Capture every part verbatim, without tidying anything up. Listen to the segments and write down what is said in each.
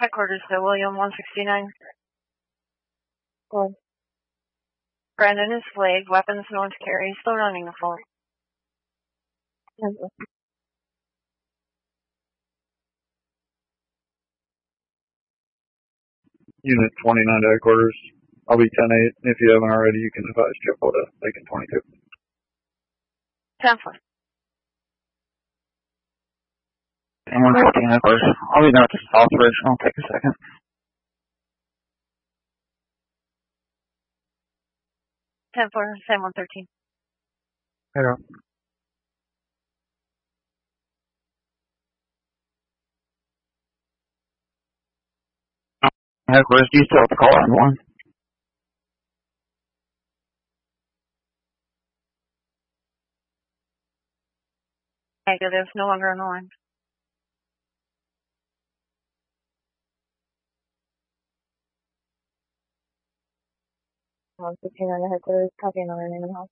Headquarters to William one sixty-nine. Go. Brandon is flagged. Weapons known to carry. Still running the phone. Unit twenty-nine to headquarters. I'll be ten eight. If you haven't already, you can advise Triple to Lincoln twenty-two. ten four. one fifteen headquarters. I'll be down to Southbridge. I'll take a second. ten four, Sam one thirteen. Hello. Headquarters, do you still have to call on one? Negative, no longer on the line. one fifty-nine to headquarters. Copy another name and house.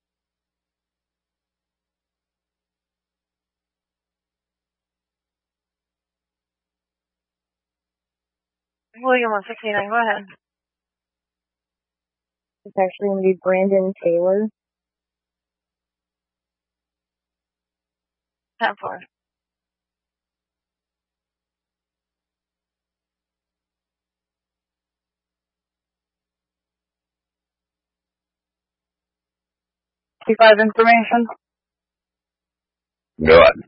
William one sixty-nine, go ahead. It's actually going to be Brandon Taylor. ten four. Five information. Go ahead.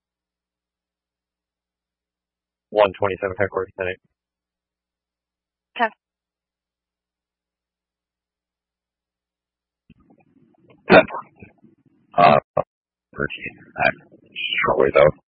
one twenty-seven headquarters, ten eight. ten. ten. Uh, thirteen. I'm short ways out.